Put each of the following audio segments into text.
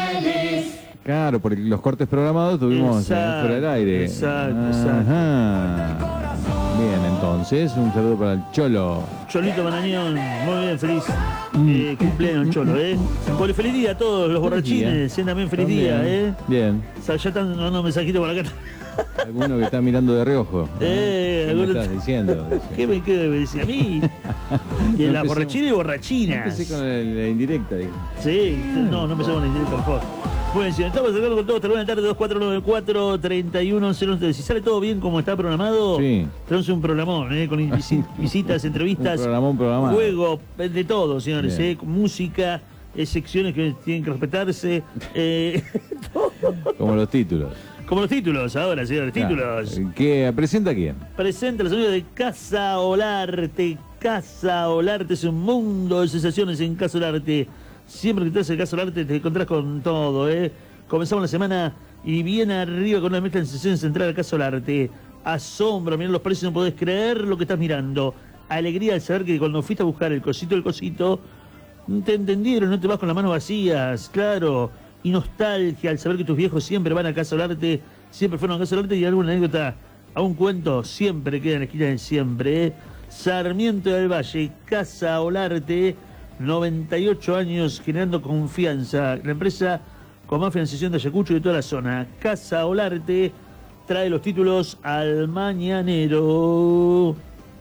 Claro, por los cortes programados tuvimos fuera del aire. Exacto. Bien, entonces, un saludo para el Cholo. Cholito Marañón, muy bien, feliz cumpleaños, Cholo, Bueno, feliz día a todos los borrachines, también feliz día, Bien. O sea, ya están mandando mensajitos por acá. Alguno que está mirando de reojo. ¿Qué me estás diciendo? ¿Qué me decía a mí? Y la borrachina y borrachinas. Empecé con la indirecta. Digo. Sí, no empecé con la indirecta, por favor. Bueno, si estamos hablando con todos, hasta la buena tarde, 2494-3109. Si sale todo bien como está programado, sí, tenemos un programón, con visitas, entrevistas, un programado. Juego, de todo, señores, música, secciones que tienen que respetarse, como los títulos. Como los títulos ahora, señores, títulos. ¿Qué presenta quién? Presenta los amigos de Casa Olarte. Casa Olarte es un mundo de sensaciones en Casa Olarte. Siempre que te haces el Casa Olarte te encontrás con todo, Comenzamos la semana y bien arriba con una mezcla de sensaciones central al Casa Olarte. Asombro, mirá los precios, no podés creer lo que estás mirando. Alegría al saber que cuando fuiste a buscar el cosito, te entendieron, no te vas con las manos vacías, claro. Y nostalgia al saber que tus viejos siempre van a Casa Olarte, siempre fueron a Casa Olarte, y alguna anécdota, a un cuento, siempre queda en la esquina de siempre. Sarmiento del Valle, Casa Olarte, 98 años generando confianza. La empresa con más financiación de Ayacucho y de toda la zona. Casa Olarte trae los títulos al mañanero.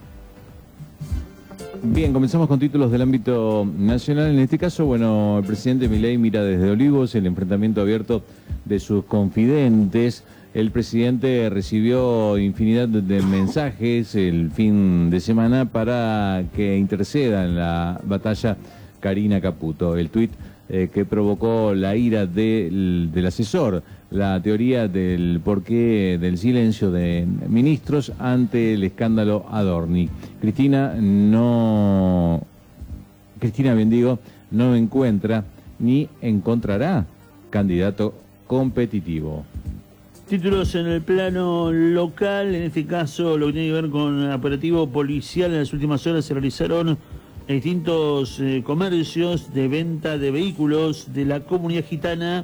Bien, comenzamos con títulos del ámbito nacional. En este caso, bueno, el presidente Milei mira desde Olivos el enfrentamiento abierto de sus confidentes. El presidente recibió infinidad de mensajes el fin de semana para que interceda en la batalla Karina Caputo. El tuit que provocó la ira del asesor, la teoría del porqué del silencio de ministros ante el escándalo Adorni. Cristina Bendigo no encuentra ni encontrará candidato competitivo. Títulos en el plano local, en este caso lo que tiene que ver con operativo policial. En las últimas horas se realizaron distintos comercios de venta de vehículos de la comunidad gitana,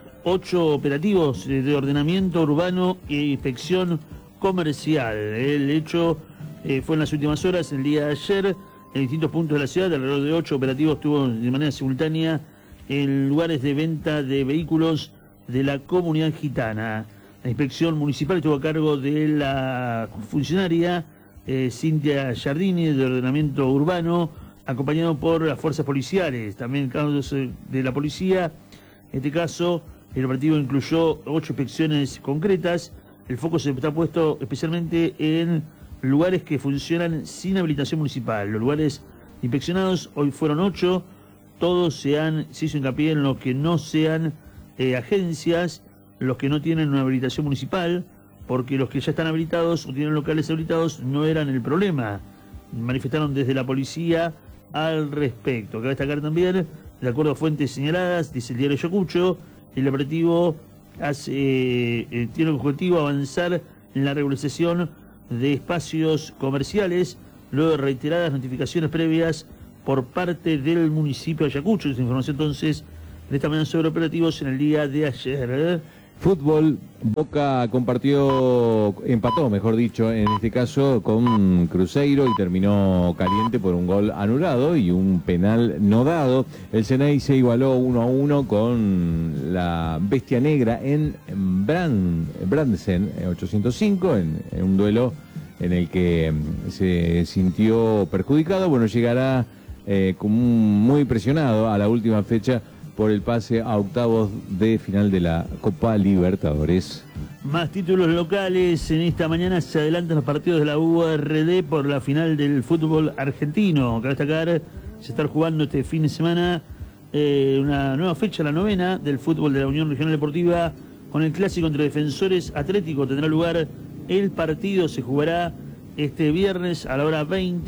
8 operativos de ordenamiento urbano e inspección comercial. El hecho fue en las últimas horas, el día de ayer, en distintos puntos de la ciudad. Alrededor de 8 operativos tuvo de manera simultánea en lugares de venta de vehículos de la comunidad gitana. La inspección municipal estuvo a cargo de la funcionaria Cintia Giardini, de ordenamiento urbano, acompañado por las fuerzas policiales, también cargos de la policía. En este caso, el operativo incluyó 8 inspecciones concretas. El foco se está puesto especialmente en lugares que funcionan sin habilitación municipal. Los lugares inspeccionados hoy fueron 8, todos se hizo hincapié en los que no sean agencias, los que no tienen una habilitación municipal, porque los que ya están habilitados o tienen locales habilitados no eran el problema. Manifestaron desde la policía al respecto. Cabe destacar también, de acuerdo a fuentes señaladas, dice el diario Ayacucho, el operativo tiene el objetivo de avanzar en la regularización de espacios comerciales, luego de reiteradas notificaciones previas por parte del municipio de Ayacucho. Esa información entonces de esta mañana sobre operativos en el día de ayer. Fútbol, Boca empató, mejor dicho, en este caso con Cruzeiro, y terminó caliente por un gol anulado y un penal no dado. El Ceney se igualó 1-1 con la Bestia Negra en Brandsen 805, en un duelo en el que se sintió perjudicado. Bueno, llegará muy presionado a la última fecha por el pase a octavos de final de la Copa Libertadores. Más títulos locales. En esta mañana se adelantan los partidos de la URD por la final del fútbol argentino. Cabe destacar, se está jugando este fin de semana una nueva fecha, la 9ª, del fútbol de la Unión Regional Deportiva, con el clásico entre Defensores Atlético. Tendrá lugar el partido, se jugará este viernes a la hora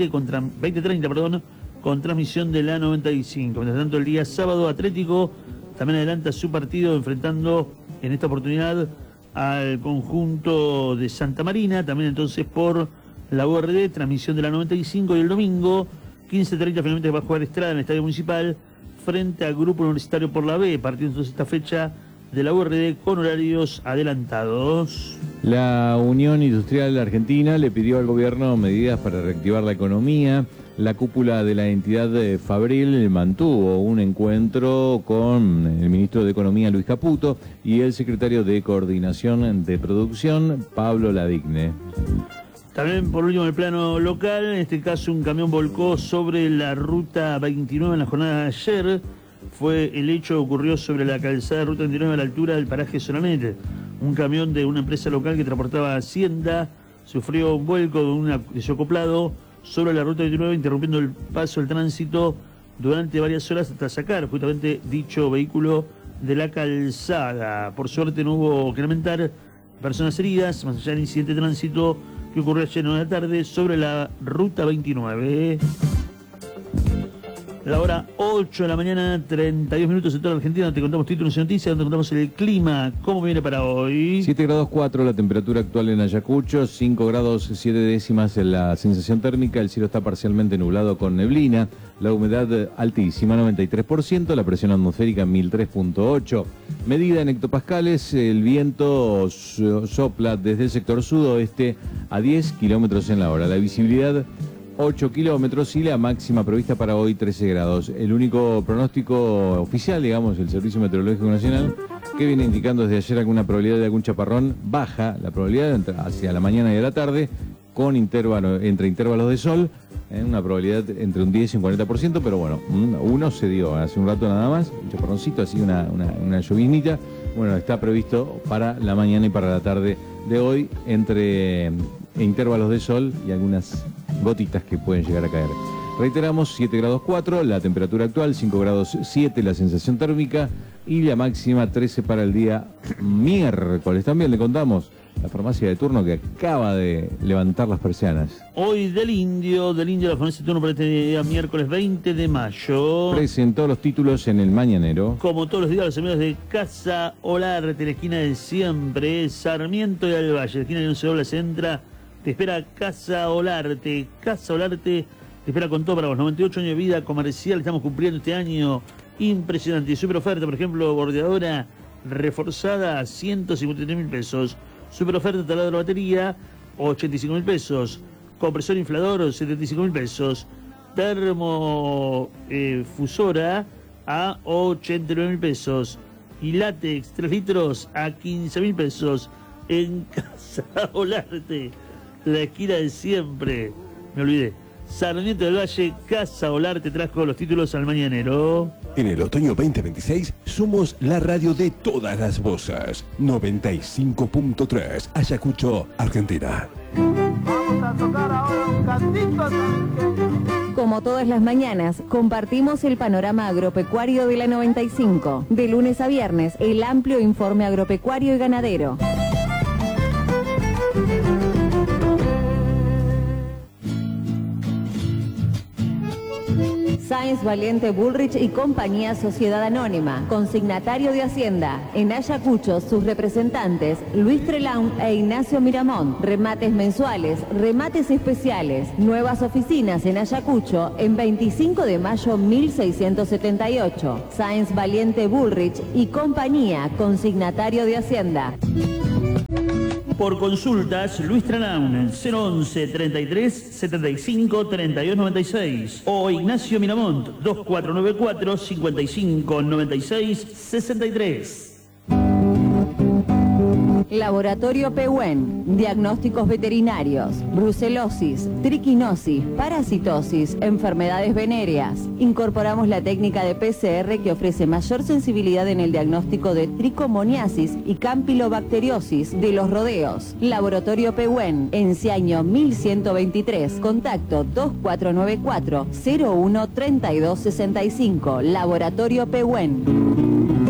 20:30, con transmisión de la 95. Mientras tanto, el día sábado, Atlético también adelanta su partido enfrentando en esta oportunidad al conjunto de Santa Marina, también entonces por la URD, transmisión de la 95. Y el domingo, 15:30, finalmente va a jugar Estrada en el Estadio Municipal frente al Grupo Universitario por la B, partiendo entonces esta fecha de la URD con horarios adelantados. La Unión Industrial Argentina le pidió al gobierno medidas para reactivar la economía. La cúpula de la entidad de Fabril mantuvo un encuentro con el ministro de Economía, Luis Caputo, y el secretario de Coordinación de Producción, Pablo Ladigne. También, por último, en el plano local, en este caso un camión volcó sobre la ruta 29 en la jornada de ayer. El hecho ocurrió sobre la calzada ruta 29 a la altura del paraje Solanete. Un camión de una empresa local que transportaba hacienda sufrió un vuelco de un desacoplado sobre la ruta 29, interrumpiendo el paso del tránsito durante varias horas hasta sacar justamente dicho vehículo de la calzada. Por suerte no hubo que lamentar personas heridas, más allá del incidente de tránsito que ocurrió ayer en la tarde sobre la ruta 29. La hora 8 de la mañana, 32 minutos en toda la Argentina. Te contamos títulos y noticias, donde contamos el clima. ¿Cómo viene para hoy? 7 grados 4 la temperatura actual en Ayacucho, 5 grados 7 décimas en la sensación térmica. El cielo está parcialmente nublado con neblina. La humedad altísima, 93%. La presión atmosférica, 1003.8. Medida en hectopascales. El viento sopla desde el sector sudoeste a 10 kilómetros en la hora. La visibilidad 8 kilómetros y la máxima prevista para hoy 13 grados. El único pronóstico oficial, digamos, el Servicio Meteorológico Nacional, que viene indicando desde ayer alguna probabilidad de algún chaparrón, baja la probabilidad hacia la mañana y a la tarde, con entre intervalos de sol, una probabilidad entre un 10 y un 40%, pero bueno, uno se dio hace un rato nada más, un chaparroncito, así una lloviznita. Bueno, está previsto para la mañana y para la tarde de hoy, entre intervalos de sol y algunas gotitas que pueden llegar a caer. Reiteramos, 7 grados 4, la temperatura actual, 5 grados 7, la sensación térmica y la máxima 13 para el día miércoles. También le contamos la farmacia de turno que acaba de levantar las persianas. Hoy del Indio, la farmacia de turno para este día miércoles 20 de mayo. Presentó los títulos en el Mañanero. Como todos los días, los amigos de Casa Olarte, la esquina de siempre, Sarmiento y del Valle, la esquina de 11 doblas entra. Te espera Casa Olarte. Casa Olarte te espera con todo para vos. 98 años de vida comercial estamos cumpliendo este año. Impresionante. Super oferta, por ejemplo, bordeadora reforzada a 153.000 pesos. Super oferta taladro de batería, 85.000 pesos. Compresor inflador, 75.000 pesos. Termofusora a 89.000 pesos. Y látex 3 litros a 15.000 pesos. En Casa Olarte. La esquina de siempre. Me olvidé. Sarmiento del Valle, Casa Olarte trajo los títulos al Mañanero. En el otoño 2026 somos la radio de todas las voces. 95.3 Ayacucho, Argentina. Vamos a tocar ahora un cantito. Como todas las mañanas, compartimos el panorama agropecuario de la 95. De lunes a viernes, el amplio informe agropecuario y ganadero. Sáenz Valiente Bullrich y Compañía Sociedad Anónima, consignatario de Hacienda. En Ayacucho, sus representantes, Luis Trelaun e Ignacio Miramón. Remates mensuales, remates especiales. Nuevas oficinas en Ayacucho, en 25 de mayo 1678. Sáenz Valiente Bullrich y Compañía, consignatario de Hacienda. Por consultas, Luis Trelaun, 011 33 75 32 96 o Ignacio Miramont, 2494 55 96 63. Laboratorio Pehuen, diagnósticos veterinarios, brucelosis, triquinosis, parasitosis, enfermedades venéreas. Incorporamos la técnica de PCR que ofrece mayor sensibilidad en el diagnóstico de tricomoniasis y campylobacteriosis de los rodeos. Laboratorio Pehuen, Enciaño 1123, contacto 2494 01 3265. Laboratorio Pehuen.